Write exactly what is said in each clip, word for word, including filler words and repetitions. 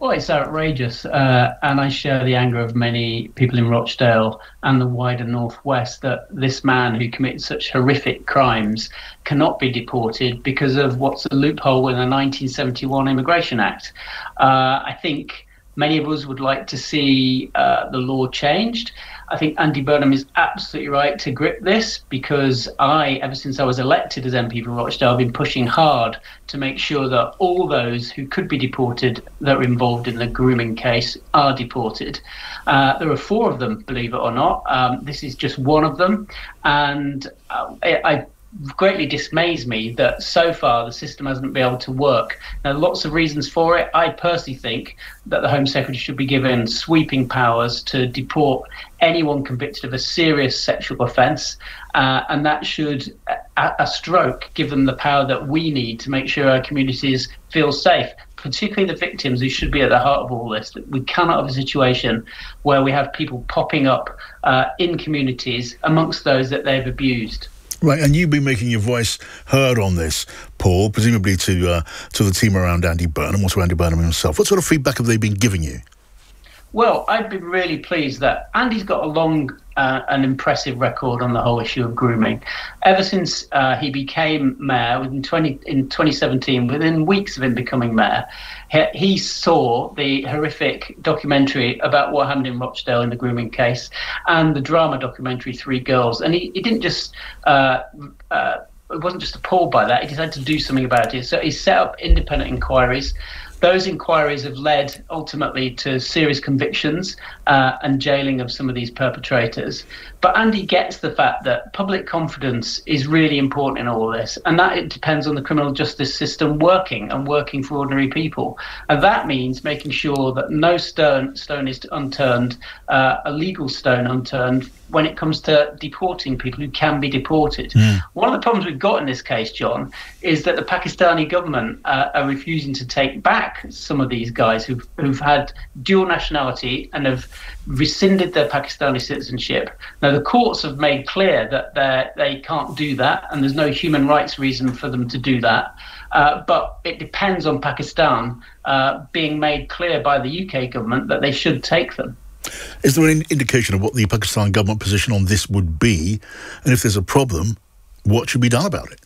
Well, it's outrageous, uh, and I share the anger of many people in Rochdale and the wider Northwest that this man who committed such horrific crimes cannot be deported because of what's a loophole in the nineteen seventy-one Immigration Act. Uh, I think many of us would like to see uh, the law changed. I think Andy Burnham is absolutely right to grip this, because I, ever since I was elected as M P for Rochdale, have been pushing hard to make sure that all those who could be deported that are involved in the grooming case are deported. Uh, there are four of them, believe it or not. Um, this is just one of them. And uh, I, I greatly dismays me that so far the system hasn't been able to work. Now, lots of reasons for it. I personally think that the Home Secretary should be given sweeping powers to deport anyone convicted of a serious sexual offence, uh, and that should, at a stroke, give them the power that we need to make sure our communities feel safe, particularly the victims, who should be at the heart of all this. We cannot have a situation where we have people popping up uh, in communities amongst those that they've abused. Right, and you've been making your voice heard on this, Paul, presumably to uh, to the team around Andy Burnham, also Andy Burnham himself. What sort of feedback have they been giving you? Well, I've been really pleased that Andy's got a long uh, and impressive record on the whole issue of grooming. Ever since uh, he became mayor within twenty in twenty seventeen, within weeks of him becoming mayor, he, he saw the horrific documentary about what happened in Rochdale in the grooming case, and the drama documentary Three Girls. And he, he didn't just uh, uh, it wasn't just appalled by that. He decided to do something about it. So he set up independent inquiries. Those inquiries have led ultimately to serious convictions uh, and jailing of some of these perpetrators. But Andy gets the fact that public confidence is really important in all this, and that it depends on the criminal justice system working and working for ordinary people. And that means making sure that no stone, stone is unturned, uh, a legal stone unturned, when it comes to deporting people who can be deported. Mm. One of the problems we've got in this case, John, is that the Pakistani government uh, are refusing to take back some of these guys who've, who've had dual nationality and have rescinded their Pakistani citizenship. Now, the courts have made clear that they can't do that, and there's no human rights reason for them to do that. Uh, but it depends on Pakistan uh, being made clear by the U K government that they should take them. Is there an indication of what the Pakistan government position on this would be? And if there's a problem, what should be done about it?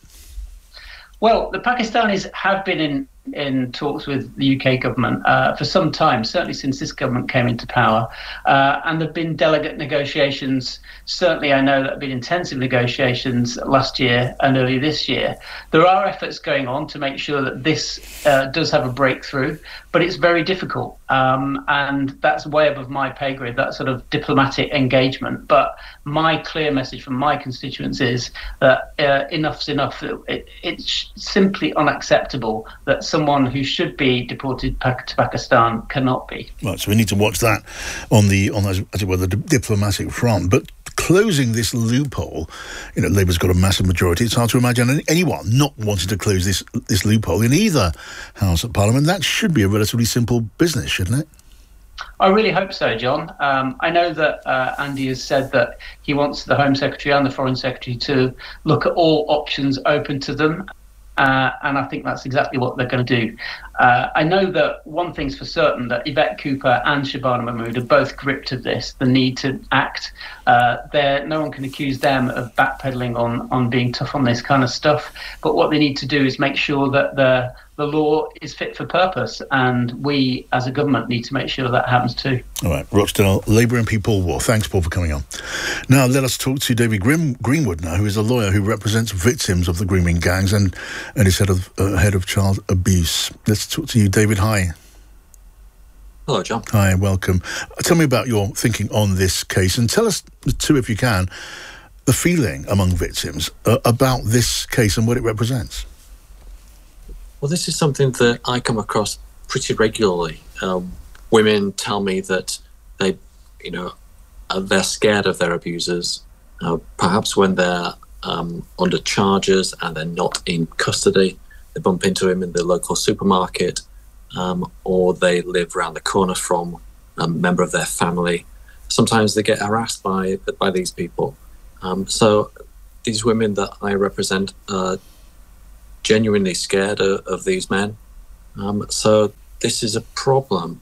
Well, the Pakistanis have been in, in talks with the U K government uh, for some time, certainly since this government came into power. Uh, and there have been delegate negotiations. Certainly, I know there have been intensive negotiations last year and early this year. There are efforts going on to make sure that this uh, does have a breakthrough, but it's very difficult. Um, and that's way above my pay grade, that sort of diplomatic engagement. But my clear message from my constituents is that uh, enough's enough. It, it's simply unacceptable that someone who should be deported to Pakistan cannot be. Right, so we need to watch that on the, on as it were, the diplomatic front. But closing this loophole, you know, Labour's got a massive majority. It's hard to imagine anyone not wanting to close this this loophole in either House of Parliament. That should be a relatively simple business, shouldn't it? I really hope so, John. Um, I know that uh, Andy has said that he wants the Home Secretary and the Foreign Secretary to look at all options open to them. Uh, and I think that's exactly what they're going to do. Uh, I know that one thing's for certain, that Yvette Cooper and Shabana Mahmood are both gripped of this, the need to act. Uh, no one can accuse them of backpedaling on, on being tough on this kind of stuff. But what they need to do is make sure that the the law is fit for purpose, and we as a government need to make sure that happens too. All right, Rochdale Labour M P Paul Waugh. Thanks, Paul, for coming on. Now let us talk to David Grim- Greenwood now, who is a lawyer who represents victims of the grooming gangs and, and is head of, uh, head of child abuse. Let's talk to you, David. Hi. Hello, John. Hi, welcome. Tell me about your thinking on this case, and tell us, too, if you can, the feeling among victims uh, about this case and what it represents. Well, this is something that I come across pretty regularly. Um, women tell me that they, you know, they're scared of their abusers. Uh, perhaps when they're um, under charges and they're not in custody, they bump into him in the local supermarket, um, or they live around the corner from a member of their family. Sometimes they get harassed by by these people. Um, so these women that I represent are genuinely scared of, of these men. Um, so this is a problem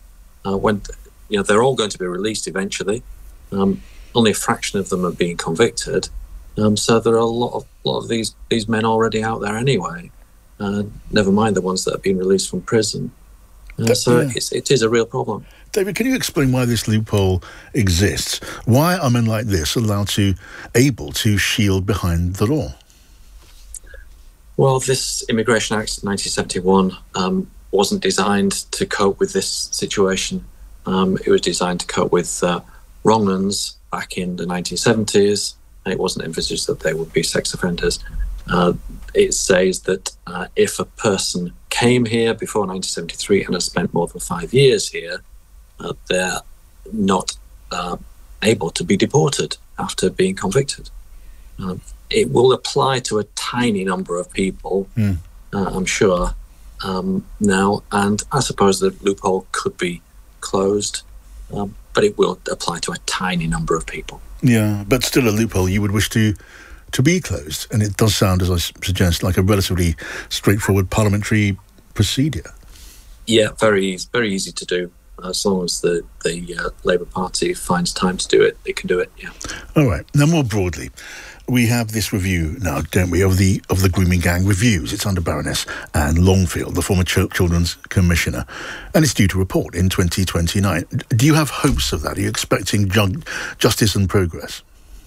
uh, when you know they're all going to be released eventually. Um, only a fraction of them are being convicted, um, so there are a lot of lot of these these men already out there anyway. Uh, never mind the ones that have been released from prison. Uh, so yeah. it's, it is a real problem. David, can you explain why this loophole exists? Why are men like this allowed to, able to shield behind the law? Well, this Immigration Act nineteen seventy-one um, wasn't designed to cope with this situation. Um, it was designed to cope with uh, wrong'uns back in the nineteen seventies, and it wasn't envisaged that they would be sex offenders. Uh, it says that uh, if a person came here before nineteen seventy-three and has spent more than five years here, uh, they're not uh, able to be deported after being convicted. Uh, it will apply to a tiny number of people, mm. uh, I'm sure, um, now, and I suppose the loophole could be closed, um, but it will apply to a tiny number of people. Yeah, but still a loophole you would wish to to be closed, and it does sound, as I suggest, like a relatively straightforward parliamentary procedure. Yeah, very very easy to do. As long as the, the uh, Labour Party finds time to do it, they can do it, yeah. All right. Now, more broadly, we have this review now, don't we, of the of the grooming gang reviews. It's under Baroness Anne Longfield, the former Ch- Children's Commissioner, and it's due to report in twenty twenty-nine. Do you have hopes of that? Are you expecting ju- justice and progress?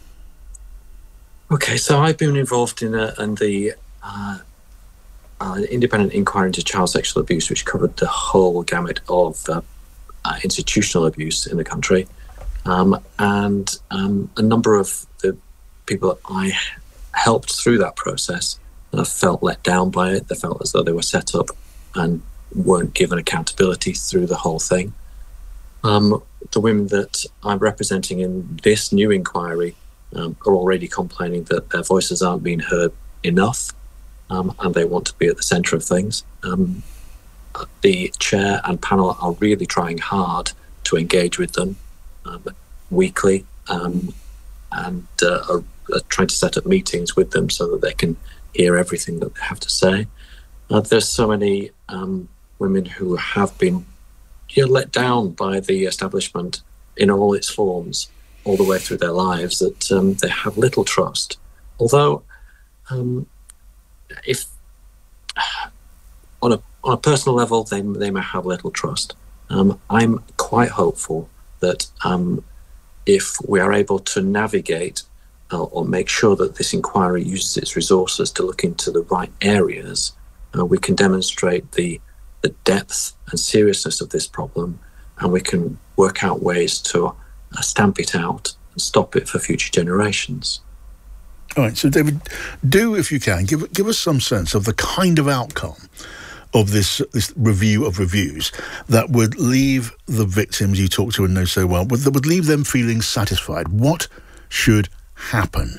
Okay, so I've been involved in, a, in the uh, uh, independent inquiry into child sexual abuse, which covered the whole gamut of uh, uh, institutional abuse in the country. Um, and um, a number of the people that I helped through that process uh, felt let down by it. They felt as though they were set up and weren't given accountability through the whole thing. Um, the women that I'm representing in this new inquiry Um, are already complaining that their voices aren't being heard enough, um, and they want to be at the centre of things. Um, the chair and panel are really trying hard to engage with them um, weekly um, and uh, are, are trying to set up meetings with them so that they can hear everything that they have to say. Uh, there's so many um, women who have been you know, let down by the establishment in all its forms, all the way through their lives, that um, they have little trust. Although, um, if on a on a personal level, they they may have little trust. Um, I'm quite hopeful that um, if we are able to navigate uh, or make sure that this inquiry uses its resources to look into the right areas, uh, we can demonstrate the the depth and seriousness of this problem, and we can work out ways to Uh, stamp it out and stop it for future generations. All right, so David, do, if you can, give give us some sense of the kind of outcome of this this review of reviews that would leave the victims you talk to and know so well, that would leave them feeling satisfied. What should happen?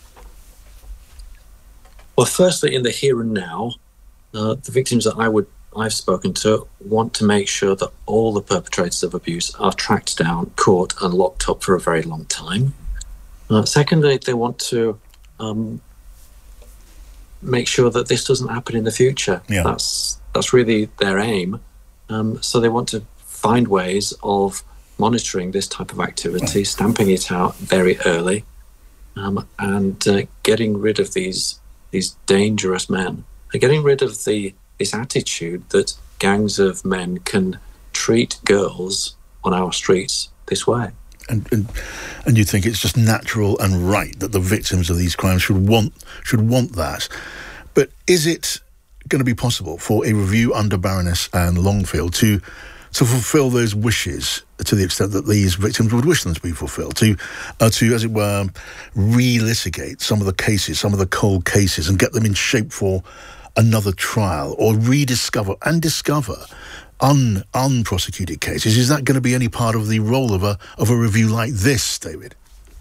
Well, firstly, in the here and now, uh, the victims that I would I've spoken to want to make sure that all the perpetrators of abuse are tracked down, caught and locked up for a very long time. Uh, secondly, they want to um, make sure that this doesn't happen in the future. Yeah. That's that's really their aim. Um, so they want to find ways of monitoring this type of activity, stamping it out very early, um, and uh, getting rid of these these dangerous men. They're getting rid of the this attitude that gangs of men can treat girls on our streets this way. And, and and you think it's just natural and right that the victims of these crimes should want should want that. But is it going to be possible for a review under Baroness Anne Longfield to to fulfil those wishes to the extent that these victims would wish them to be fulfilled, to, uh, to as it were, relitigate some of the cases, some of the cold cases, and get them in shape for another trial, or rediscover and discover un unprosecuted cases? Is that going to be any part of the role of a of a review like this, David?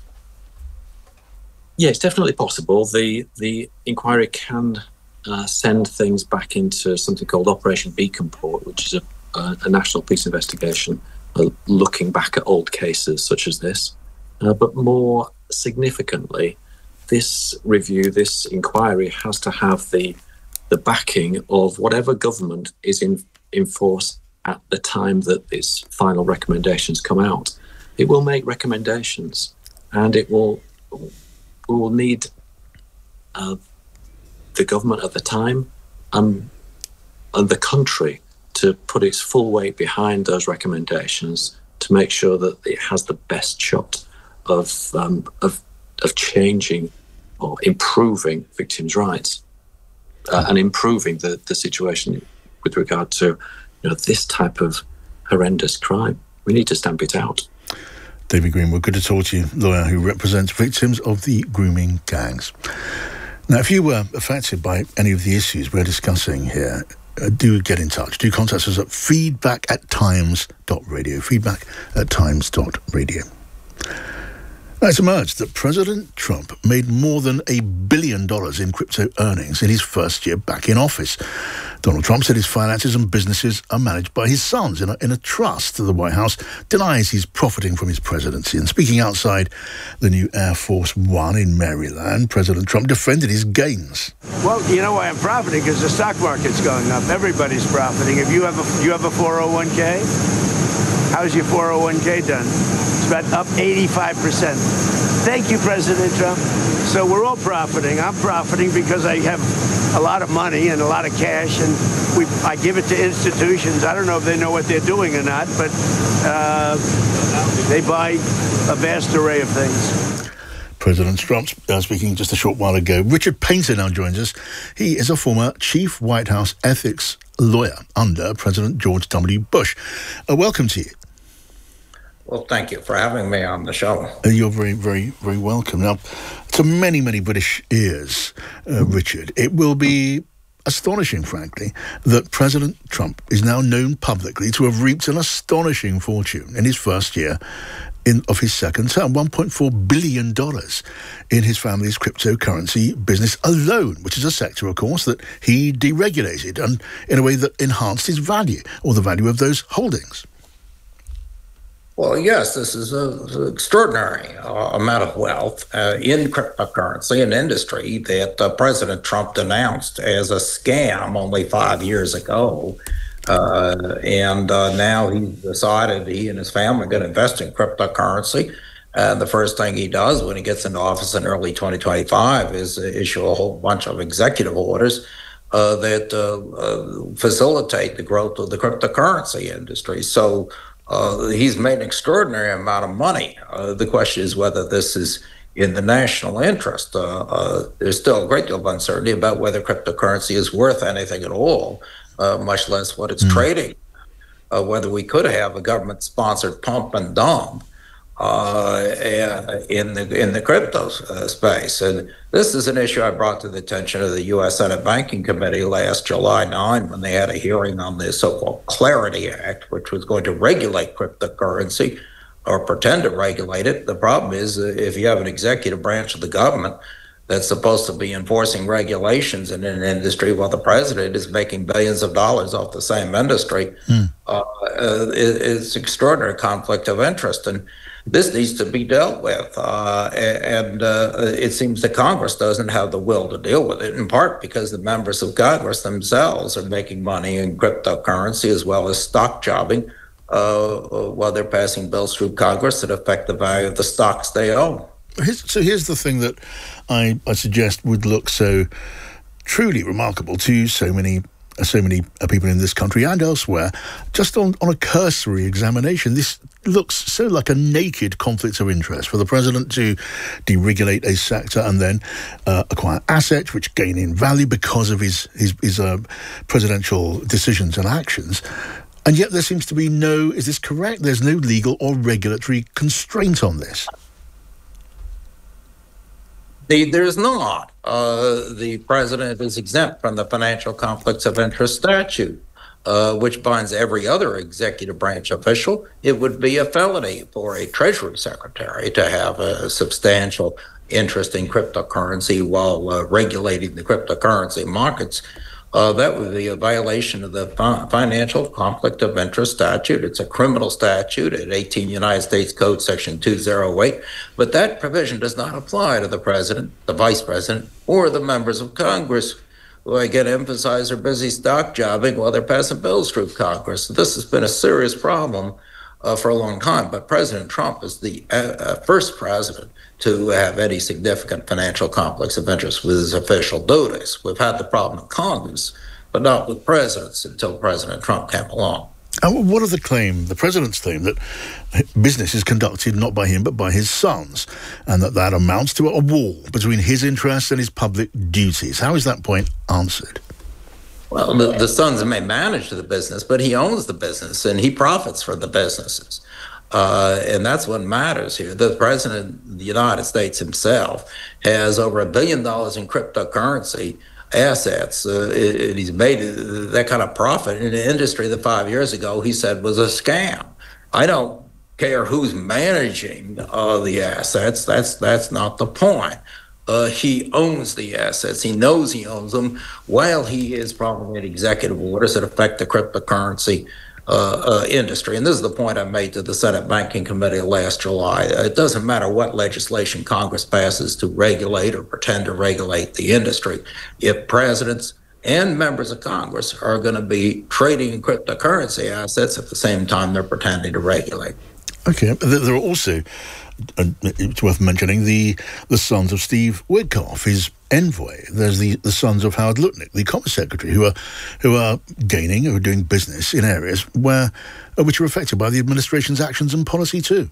Yeah, it's definitely possible. The the inquiry can uh, send things back into something called Operation Beacon Port, which is a, a, a national police investigation uh, looking back at old cases such as this. Uh, but more significantly, this review, this inquiry has to have the the backing of whatever government is in, in force at the time that its final recommendations come out, it will make recommendations, and it will will need uh, the government at the time and, and the country to put its full weight behind those recommendations to make sure that it has the best shot of um, of of changing or improving victims' rights uh, and improving the, the situation with regard to, you know, this type of horrendous crime. We need to stamp it out. David Greenwood, good to talk to you, lawyer who represents victims of the grooming gangs. Now, if you were affected by any of the issues we're discussing here, uh, do get in touch. Do contact us at feedback at times dot radio. Feedback at times dot radio. Now, it's emerged that President Trump made more than a billion dollars in crypto earnings in his first year back in office. Donald Trump said his finances and businesses are managed by his sons in a, in a trust. The White House denies he's profiting from his presidency. And speaking outside the new Air Force One in Maryland, President Trump defended his gains. Well, you know why I'm profiting? Because the stock market's going up. Everybody's profiting. If you have a, you have a four oh one k, how's your four oh one k done? It's about up eighty-five percent. Thank you, President Trump. So we're all profiting. I'm profiting because I have a lot of money and a lot of cash, and we I give it to institutions. I don't know if they know what they're doing or not, but uh, they buy a vast array of things. President Trump uh, speaking just a short while ago. Richard Painter now joins us. He is a former chief White House ethics lawyer under President George W. Bush. Uh, welcome to you. Well, thank you for having me on the show. Uh, you're very, very, very welcome. Now, to many, many British ears, uh, Richard, it will be astonishing, frankly, that President Trump is now known publicly to have reaped an astonishing fortune in his first year in, of his second term, one point four billion dollars in his family's cryptocurrency business alone, which is a sector, of course, that he deregulated and in a way that enhanced his value or the value of those holdings. Well, yes, this is an extraordinary uh, amount of wealth uh, in cryptocurrency, an industry that uh, President Trump denounced as a scam only five years ago. Uh, and uh, now he's decided he and his family are going to invest in cryptocurrency. And the first thing he does when he gets into office in early twenty twenty-five is issue a whole bunch of executive orders uh, that uh, uh, facilitate the growth of the cryptocurrency industry. So Uh, he's made an extraordinary amount of money. Uh, the question is whether this is in the national interest. Uh, uh, there's still a great deal of uncertainty about whether cryptocurrency is worth anything at all, uh, much less what it's mm. trading. Uh, whether we could have a government-sponsored pump and dump uh, in the in the crypto uh, space. And this is an issue I brought to the attention of the U S Senate Banking Committee last July ninth when they had a hearing on the so-called Clarity Act, which was going to regulate cryptocurrency or pretend to regulate it. The problem is uh, if you have an executive branch of the government that's supposed to be enforcing regulations in an industry while the president is making billions of dollars off the same industry, mm. uh, uh, it, it's extraordinary conflict of interest. And this needs to be dealt with, uh, and uh, it seems that Congress doesn't have the will to deal with it, in part because the members of Congress themselves are making money in cryptocurrency as well as stock jobbing uh, while they're passing bills through Congress that affect the value of the stocks they own. Here's, so here's the thing that I, I suggest would look so truly remarkable to so many so many people in this country and elsewhere. Just on, on a cursory examination, this looks so like a naked conflict of interest for the president to deregulate a sector and then uh, acquire assets which gain in value because of his, his, his uh, presidential decisions and actions. And yet there seems to be no, is this correct? There's no legal or regulatory constraint on this. The, there's not. Uh, the president is exempt from the financial conflicts of interest statute, uh, which binds every other executive branch official. It would be a felony for a Treasury Secretary to have a substantial interest in cryptocurrency while uh, regulating the cryptocurrency markets. Uh, that would be a violation of the fi- financial conflict of interest statute. It's a criminal statute at eighteen United States Code Section two oh eight, but that provision does not apply to the president, the vice president, or the members of Congress who again emphasize are busy stock jobbing while they're passing bills through Congress. This has been a serious problem uh, for a long time, but President Trump is the uh, uh, first president to have any significant financial conflicts of interest with his official duties. We've had the problem in Congress, but not with presidents until President Trump came along. And what are the claim, the president's claim, that business is conducted not by him but by his sons, and that that amounts to a wall between his interests and his public duties? How is that point answered? Well, the, the sons may manage the business, but he owns the business and he profits from the businesses. Uh, and that's what matters here. The president of the United States himself has over a billion dollars in cryptocurrency assets. Uh, and he's made that kind of profit in an industry that five years ago he said was a scam. I don't care who's managing uh, the assets. That's that's not the point. Uh, he owns the assets. He knows he owns them while he is promulgating executive orders that affect the cryptocurrency uh, uh, industry. And this is the point I made to the Senate Banking Committee last July. It doesn't matter what legislation Congress passes to regulate or pretend to regulate the industry. If presidents and members of Congress are going to be trading in cryptocurrency assets at the same time they're pretending to regulate. Okay, there are also, uh, it's worth mentioning, the the sons of Steve Witkoff, his envoy. There's the, the sons of Howard Lutnick, the Commerce Secretary, who are who are gaining, who are doing business in areas where uh, which are affected by the administration's actions and policy too.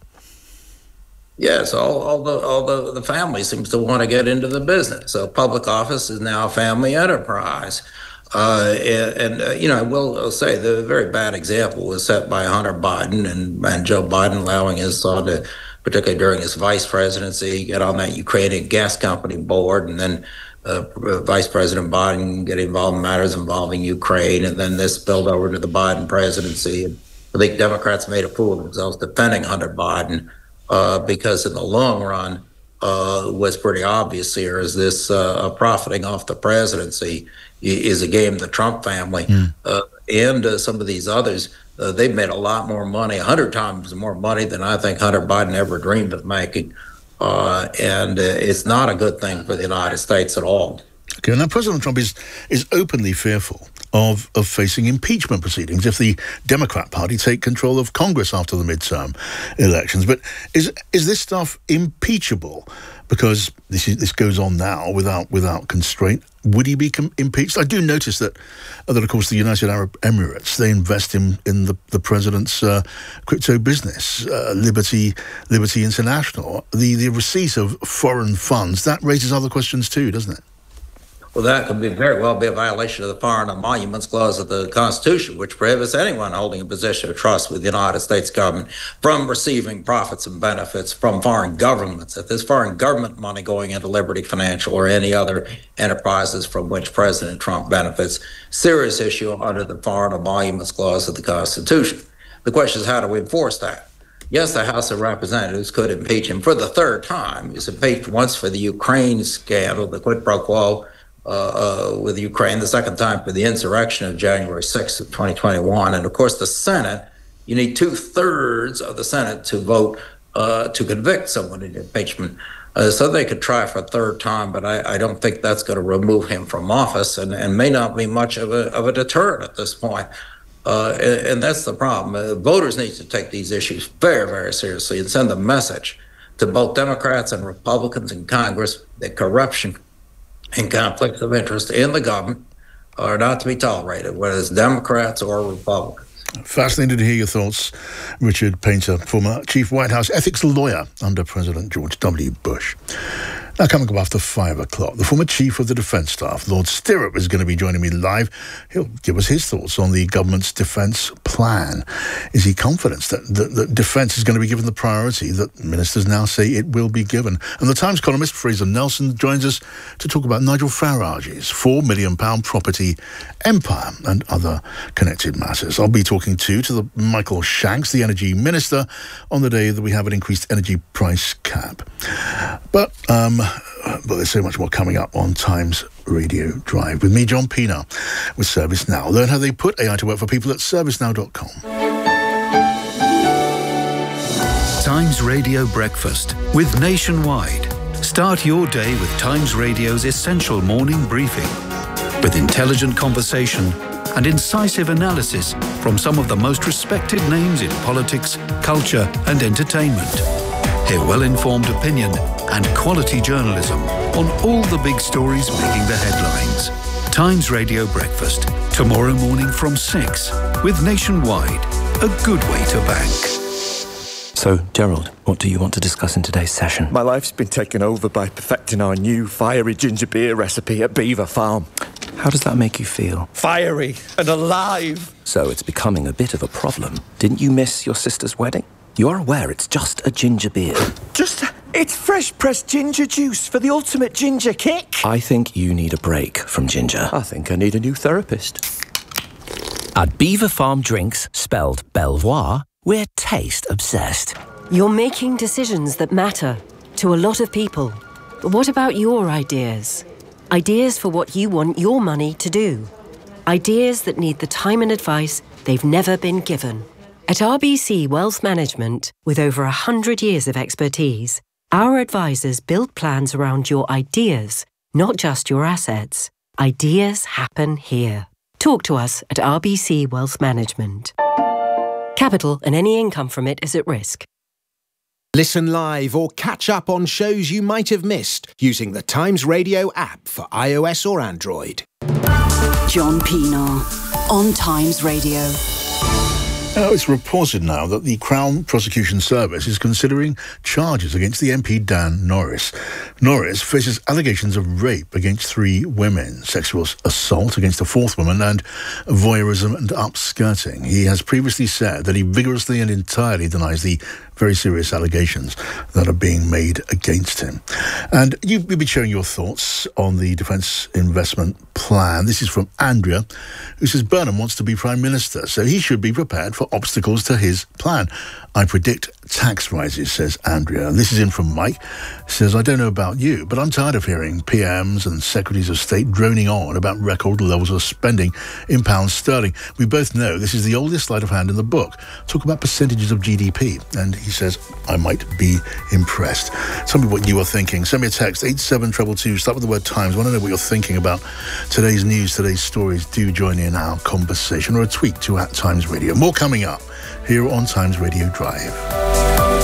Yes, all, all the all the, the family seems to want to get into the business. So public office is now a family enterprise. Uh, and, and uh, you know, I will I'll say the very bad example was set by Hunter Biden and, and Joe Biden allowing his son to, particularly during his vice presidency, get on that Ukrainian gas company board, and then uh, Vice President Biden get involved in matters involving Ukraine, and then this spilled over to the Biden presidency. And I think Democrats made a fool of themselves defending Hunter Biden uh, because in the long run, uh, what's pretty obvious here is this uh, profiting off the presidency is a game the Trump family mm. uh, and uh, some of these others, uh, they've made a lot more money, a hundred times more money than I think Hunter Biden ever dreamed of making. Uh, and uh, it's not a good thing for the United States at all. Okay, now President Trump is is openly fearful of, of facing impeachment proceedings if the Democrat Party take control of Congress after the midterm elections. But is is this stuff impeachable? Because this is, this goes on now without without constraint. Would he be com- impeached? I do notice that, uh, that of course, the United Arab Emirates, they invest in, in the, the president's uh, crypto business, uh, Liberty Liberty International. The, the receipt of foreign funds, that raises other questions too, doesn't it? Well, that could be very well be a violation of the Foreign Emoluments Clause of the Constitution, which prohibits anyone holding a position of trust with the United States government from receiving profits and benefits from foreign governments. If there's foreign government money going into Liberty Financial or any other enterprises from which President Trump benefits, serious issue under the Foreign Emoluments Clause of the Constitution. The question is, how do we enforce that? Yes, the House of Representatives could impeach him for the third time. He was impeached once for the Ukraine scandal, the quid pro quo, Uh, uh, with Ukraine, the second time for the insurrection of January sixth of twenty twenty-one. And of course, the Senate, you need two thirds of the Senate to vote uh, to convict someone in impeachment. Uh, so they could try for a third time, but I, I don't think that's going to remove him from office and, and may not be much of a, of a deterrent at this point. Uh, and, and that's the problem. Uh, voters need to take these issues very, very seriously and send a message to both Democrats and Republicans in Congress that corruption and conflicts of interest in the government are not to be tolerated, whether it's Democrats or Republicans. Fascinated to hear your thoughts, Richard Painter, former chief White House ethics lawyer under President George W. Bush. Now, coming up after five o'clock, the former chief of the Defence Staff, Lord Stirrup, is going to be joining me live. He'll give us his thoughts on the government's defence plan. Is he confident that, that, that defence is going to be given the priority that ministers now say it will be given? And the Times columnist Fraser Nelson joins us to talk about Nigel Farage's four million pounds property empire and other connected matters. I'll be talking too to the Michael Shanks, the Energy Minister, on the day that we have an increased energy price cap. But, um... But there's so much more coming up on Times Radio Drive. With me, John Pienaar, with ServiceNow. Learn how they put A I to work for people at service now dot com. Times Radio Breakfast with Nationwide. Start your day with Times Radio's essential morning briefing. with intelligent conversation and incisive analysis from some of the most respected names in politics, culture and entertainment. Hear well-informed opinion and quality journalism on all the big stories making the headlines. Times Radio Breakfast, tomorrow morning from six, with Nationwide, a good way to bank. So, Gerald, what do you want to discuss in today's session? My life's been taken over by perfecting our new fiery ginger beer recipe at Beaver Farm. How does that make you feel? Fiery and alive! So it's becoming a bit of a problem. Didn't you miss your sister's wedding? You are aware it's just a ginger beer. Just, it's fresh pressed ginger juice for the ultimate ginger kick. I think you need a break from ginger. I think I need a new therapist. At Beaver Farm Drinks, spelled Belvoir, we're taste obsessed. You're making decisions that matter to a lot of people. But what about your ideas? Ideas for what you want your money to do. Ideas that need the time and advice they've never been given. At R B C Wealth Management, with over one hundred years of expertise, our advisors build plans around your ideas, not just your assets. Ideas happen here. Talk to us at R B C Wealth Management. Capital and any income from it is at risk. Listen live or catch up on shows you might have missed using the Times Radio app for iOS or Android. John Pienaar on Times Radio. Now, it's reported now that the Crown Prosecution Service is considering charges against the M P Dan Norris. Norris faces allegations of rape against three women, sexual assault against a fourth woman, and voyeurism and upskirting. He has previously said that he vigorously and entirely denies the very serious allegations that are being made against him. And you, you'll be sharing your thoughts on the Defence Investment Plan. This is from Andrea, who says Burnham wants to be Prime Minister, so he should be prepared for obstacles to his plan. I predict tax rises, says Andrea. This is in from Mike, says, I don't know about you, but I'm tired of hearing P Ms and Secretaries of State droning on about record levels of spending in pounds sterling. We both know this is the oldest sleight of hand in the book. Talk about percentages of G D P. And he says, I might be impressed. Tell me what you are thinking. Send me a text, eight seven two two two. Start with the word Times. I want to know what you're thinking about today's news, today's stories. Do join in our conversation, or a tweet to at Times Radio. More coming up here on Times Radio Drive.